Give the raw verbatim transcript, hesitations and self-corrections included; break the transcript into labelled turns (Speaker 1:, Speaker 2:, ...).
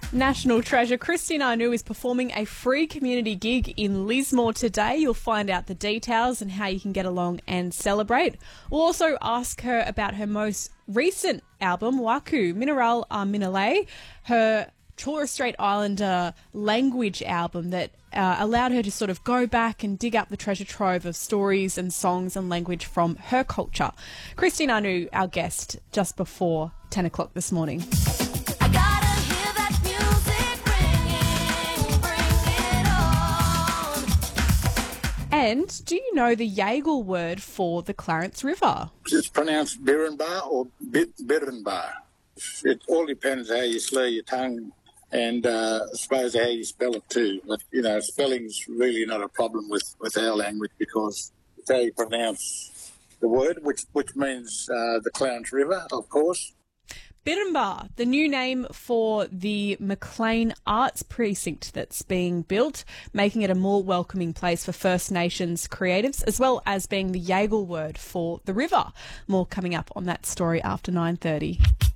Speaker 1: National treasure Christine Anu is performing a free community gig in Lismore today. You'll find out the details and how you can get along and celebrate. We'll also ask her about her most recent album, Waku, Mineral a Minalay, her Torres Strait Islander language album that uh, allowed her to sort of go back and dig up the treasure trove of stories and songs and language from her culture. Christine Anu, our guest, just before ten o'clock this morning. And do you know the Yagle word for the Clarence River?
Speaker 2: It's pronounced Birrenbar or Birrenbar. It all depends how you slur your tongue and uh, I suppose how you spell it too. But, you know, spelling's really not a problem with, with our language because it's how you pronounce the word, which, which means uh, the Clarence River, of course.
Speaker 1: Birrenbar, the new name for the Maclean Arts Precinct that's being built, making it a more welcoming place for First Nations creatives, as well as being the Yagle word for the river. More coming up on that story after nine thirty.